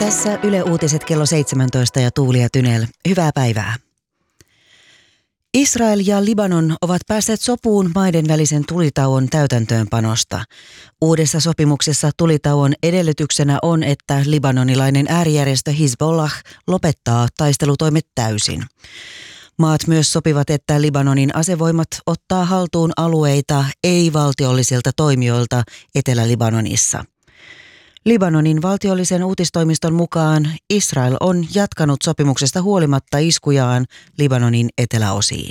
Tässä Yle Uutiset kello 17 ja Tuuli ja Tynel. Hyvää päivää. Israel ja Libanon ovat päässeet sopuun maiden välisen tulitauon täytäntöönpanosta. Uudessa sopimuksessa tulitauon edellytyksenä on, että libanonilainen äärijärjestö Hizbollah lopettaa taistelutoimet täysin. Maat myös sopivat, että Libanonin asevoimat ottaa haltuun alueita ei-valtiollisilta toimijoilta Etelä-Libanonissa. Libanonin valtiollisen uutistoimiston mukaan Israel on jatkanut sopimuksesta huolimatta iskujaan Libanonin eteläosiin.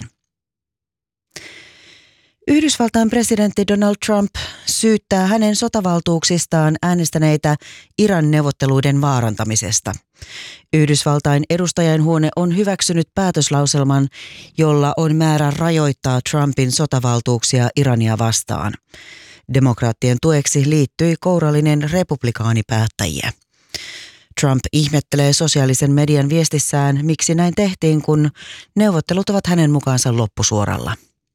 Yhdysvaltain presidentti Donald Trump syyttää hänen sotavaltuuksistaan äänestäneitä Iran neuvotteluiden vaarantamisesta. Yhdysvaltain edustajainhuone on hyväksynyt päätöslauselman, jolla on määrä rajoittaa Trumpin sotavaltuuksia Irania vastaan. Demokraattien tueksi liittyi kourallinen republikaanipäättäjiä. Trump ihmettelee sosiaalisen median viestissään, miksi näin tehtiin, kun neuvottelut ovat hänen mukaansa loppusuoralla.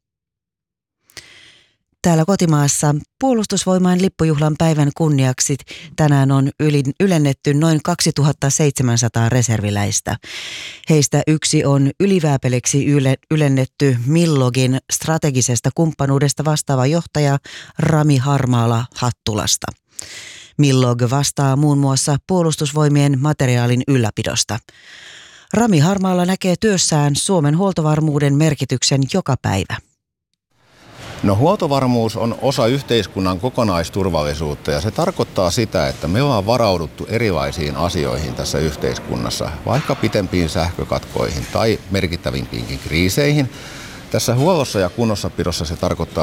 Täällä kotimaassa puolustusvoimain lippujuhlan päivän kunniaksi tänään on ylennetty noin 2700 reserviläistä. Heistä yksi on ylivääpeleksi ylennetty Millogin strategisesta kumppanuudesta vastaava johtaja Rami Harmaala Hattulasta. Millog vastaa muun muassa puolustusvoimien materiaalin ylläpidosta. Rami Harmaala näkee työssään Suomen huoltovarmuuden merkityksen joka päivä. No, huoltovarmuus on osa yhteiskunnan kokonaisturvallisuutta ja se tarkoittaa sitä, että me ollaan varauduttu erilaisiin asioihin tässä yhteiskunnassa, vaikka pitempiin sähkökatkoihin tai merkittävimpiinkin kriiseihin. Tässä huollossa ja kunnossapidossa se tarkoittaa